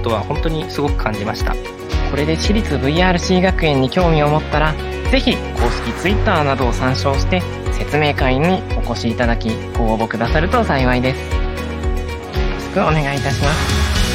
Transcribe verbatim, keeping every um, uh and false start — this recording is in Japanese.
ことは本当にすごく感じました。 これで私立 ブイアールシー 学園に興味を持ったら、ぜひ公式 Twitter などを参照して説明会にお越しいただき、ご応募くださると幸いです。よろしくお願いいたします。